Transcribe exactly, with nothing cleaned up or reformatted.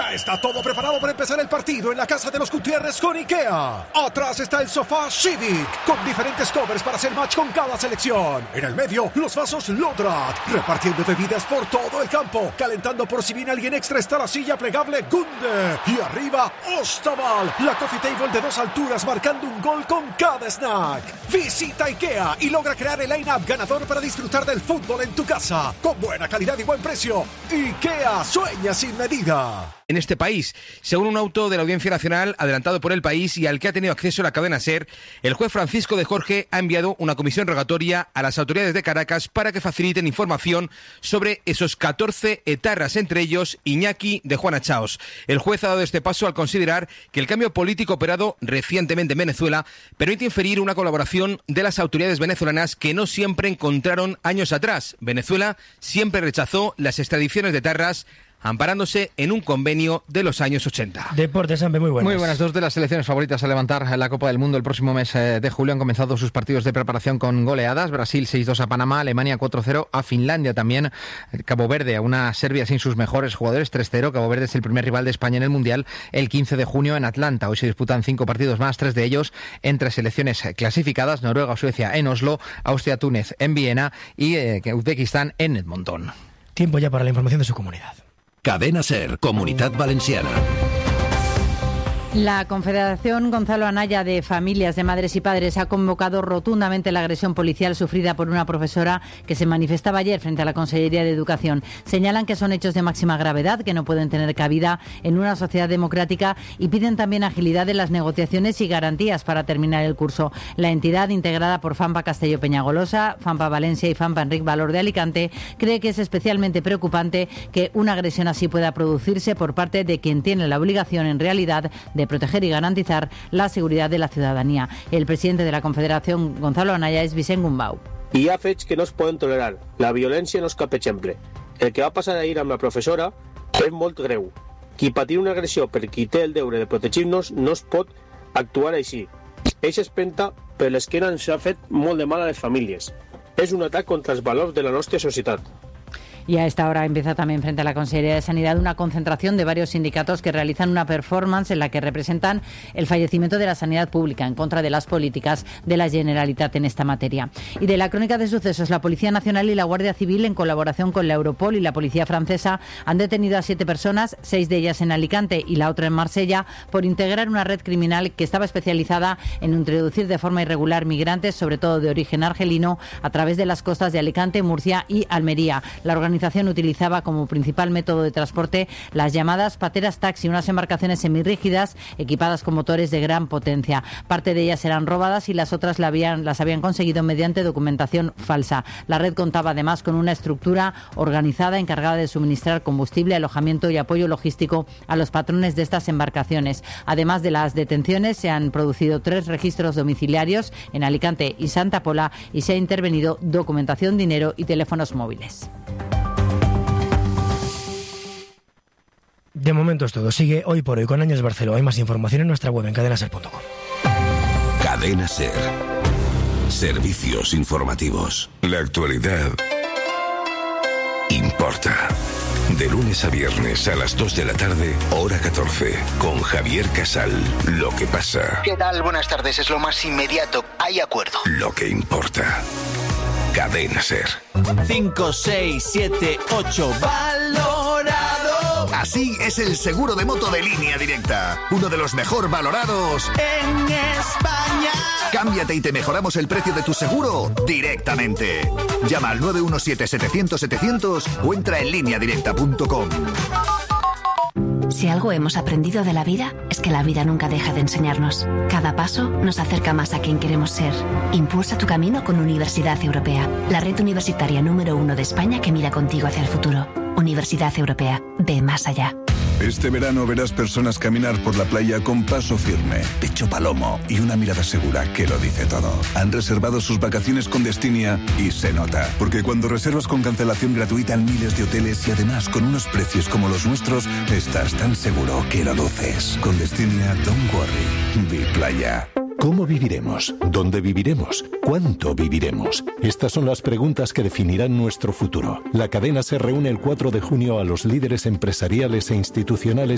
Ya está todo preparado para empezar el partido en la casa de los Gutiérrez con IKEA. Atrás está el sofá Civic, con diferentes covers para hacer match con cada selección. En el medio, los vasos Lodrat, repartiendo bebidas por todo el campo. Calentando por si viene alguien extra está la silla plegable Gunde. Y arriba, Ostaval, la coffee table de dos alturas marcando un gol con cada snack. Visita IKEA y logra crear el line-up ganador para disfrutar del fútbol en tu casa. Con buena calidad y buen precio. IKEA, sueña sin medida. En este país, según un auto de la Audiencia Nacional adelantado por El País y al que ha tenido acceso la cadena SER, el juez Francisco de Jorge ha enviado una comisión rogatoria a las autoridades de Caracas para que faciliten información sobre esos catorce etarras, entre ellos Iñaki de Juana Chaos. El juez ha dado este paso al considerar que el cambio político operado recientemente en Venezuela permite inferir una colaboración de las autoridades venezolanas que no siempre encontraron años atrás. Venezuela siempre rechazó las extradiciones de etarras, amparándose en un convenio de los años ochenta. Deportes, Ampe, muy buenas. Muy buenas. Dos de las selecciones favoritas a levantar la Copa del Mundo el próximo mes de julio han comenzado sus partidos de preparación con goleadas. Brasil seis dos a Panamá, Alemania cuatro cero a Finlandia también. Cabo Verde a una Serbia sin sus mejores jugadores tres cero. Cabo Verde es el primer rival de España en el Mundial el quince de junio en Atlanta. Hoy se disputan cinco partidos más, tres de ellos entre selecciones clasificadas: Noruega o Suecia en Oslo, Austria-Túnez en Viena y eh, Uzbekistán en Edmonton. Tiempo ya para la información de su comunidad. Cadena SER, Comunitat Valenciana. La Confederación Gonzalo Anaya de Familias de Madres y Padres ha convocado rotundamente la agresión policial sufrida por una profesora que se manifestaba ayer frente a la Consellería de Educación. Señalan que son hechos de máxima gravedad, que no pueden tener cabida en una sociedad democrática y piden también agilidad en las negociaciones y garantías para terminar el curso. La entidad, integrada por FAMPA Castelló Peñagolosa, FAMPA Valencia y FAMPA Enric Valor de Alicante, cree que es especialmente preocupante que una agresión así pueda producirse por parte de quien tiene la obligación en realidad de proteger y garantizar la seguridad de la ciudadanía. El presidente de la Confederación, Gonzalo Anaya, és Vicent Gumbau. Hi ha fets que no es poden tolerar. La violència no és cap exemple. El que va passar ahir amb la professora és molt greu. Qui patir una agressió per qui té el deure de protegir-nos no es pot actuar així. Eixa espenta per l'esquena ens ha fet molt de mal a les famílies. És un atac contra els valors de la nostra societat. Y a esta hora empieza también frente a la Consejería de Sanidad una concentración de varios sindicatos que realizan una performance en la que representan el fallecimiento de la sanidad pública en contra de las políticas de la Generalitat en esta materia. Y de la crónica de sucesos, la Policía Nacional y la Guardia Civil, en colaboración con la Europol y la Policía Francesa, han detenido a siete personas, seis de ellas en Alicante y la otra en Marsella, por integrar una red criminal que estaba especializada en introducir de forma irregular migrantes, sobre todo de origen argelino, a través de las costas de Alicante, Murcia y Almería. La organización utilizaba como principal método de transporte las llamadas pateras taxi, unas embarcaciones semirrígidas equipadas con motores de gran potencia. Parte de ellas eran robadas y las otras la habían, las habían conseguido mediante documentación falsa. La red contaba además con una estructura organizada encargada de suministrar combustible, alojamiento y apoyo logístico a los patrones de estas embarcaciones. Además de las detenciones, se han producido tres registros domiciliarios en Alicante y Santa Pola y se ha intervenido documentación, dinero y teléfonos móviles. De momento es todo. Sigue Hoy por Hoy con Ángels Barceló. Hay más información en nuestra web en cadena ser punto com. Cadena SER. Servicios informativos. La actualidad importa. De lunes a viernes a las dos de la tarde, hora catorce, con Javier Casal. Lo que pasa. ¿Qué tal? Buenas tardes. Es lo más inmediato. Hay acuerdo. Lo que importa. Cadena SER. cinco, seis, siete, ocho. Valorado. Así es el seguro de moto de Línea Directa. Uno de los mejor valorados en España. Cámbiate y te mejoramos el precio de tu seguro directamente. Llama al nueve uno siete, setecientos, setecientos o entra en línea directa punto com. Si algo hemos aprendido de la vida, es que la vida nunca deja de enseñarnos. Cada paso nos acerca más a quien queremos ser. Impulsa tu camino con Universidad Europea, la red universitaria número uno de España que mira contigo hacia el futuro. Universidad Europea, ve más allá. Este verano verás personas caminar por la playa con paso firme, pecho palomo y una mirada segura que lo dice todo. Han reservado sus vacaciones con Destinia y se nota, porque cuando reservas con cancelación gratuita en miles de hoteles y además con unos precios como los nuestros, estás tan seguro que lo luces. Con Destinia, don't worry, vi playa. ¿Cómo viviremos? ¿Dónde viviremos? ¿Cuánto viviremos? Estas son las preguntas que definirán nuestro futuro. La cadena se reúne el cuatro de junio a los líderes empresariales e institucionales